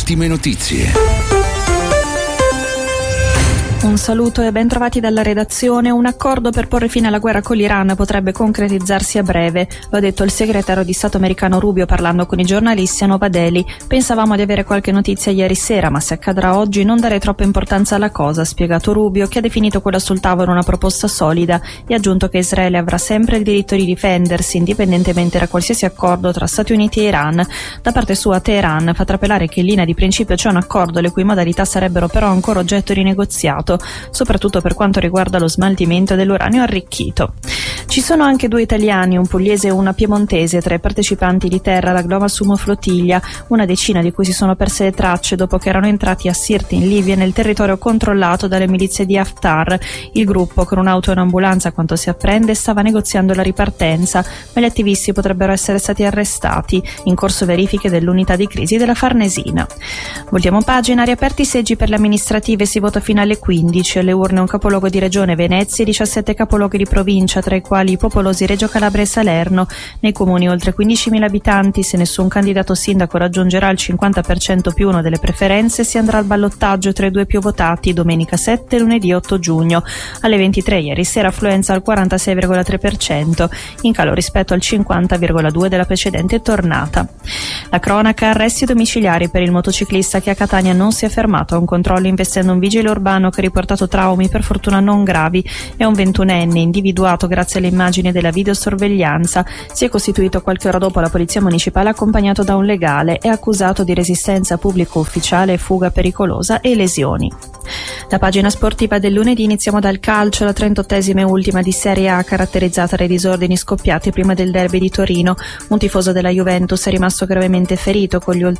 ultime notizie. Un saluto e ben trovati dalla redazione. Un accordo per porre fine alla guerra con l'Iran potrebbe concretizzarsi a breve. Lo ha detto il segretario di Stato americano Rubio parlando con i giornalisti a Nuova Delhi. Pensavamo di avere qualche notizia ieri sera, ma se accadrà oggi non dare troppa importanza alla cosa, ha spiegato Rubio, che ha definito quella sul tavolo una proposta solida e ha aggiunto che Israele avrà sempre il diritto di difendersi, indipendentemente da qualsiasi accordo tra Stati Uniti e Iran. Da parte sua, Teheran fa trapelare che in linea di principio c'è un accordo le cui modalità sarebbero però ancora oggetto di negoziato, soprattutto per quanto riguarda lo smaltimento dell'uranio arricchito. Ci sono anche 2 italiani, un pugliese e una piemontese, tra i partecipanti di terra alla Global Sumo Flottiglia, una decina di cui si sono perse le tracce dopo che erano entrati a Sirte in Libia, nel territorio controllato dalle milizie di Haftar. Il gruppo, con un'auto e un'ambulanza a quanto si apprende, stava negoziando la ripartenza, ma gli attivisti potrebbero essere stati arrestati. In corso verifiche dell'unità di crisi della Farnesina. Voltiamo pagina, riaperti i seggi per le amministrative, si vota fino alle 15. Alle urne un capoluogo di regione, Venezia, e 17 capoluoghi di provincia, tra i quali i popolosi Reggio Calabria e Salerno. Nei comuni oltre 15.000 abitanti, se nessun candidato sindaco raggiungerà il 50% più uno delle preferenze, si andrà al ballottaggio tra i 2 più votati, domenica 7 e lunedì 8 giugno. Alle 23 ieri sera affluenza al 46,3%, in calo rispetto al 50,2% della precedente tornata. La cronaca, arresti domiciliari per il motociclista che a Catania non si è fermato a un controllo investendo un vigile urbano che ha riportato traumi per fortuna non gravi. È un 21enne individuato grazie alle immagini della videosorveglianza. Si è costituito qualche ora dopo alla polizia municipale accompagnato da un legale. È accusato di resistenza pubblico ufficiale, fuga pericolosa e lesioni. La pagina sportiva del lunedì, iniziamo dal calcio, la 38esima e ultima di Serie A, caratterizzata dai disordini scoppiati prima del derby di Torino. Un tifoso della Juventus è rimasto gravemente ferito con gli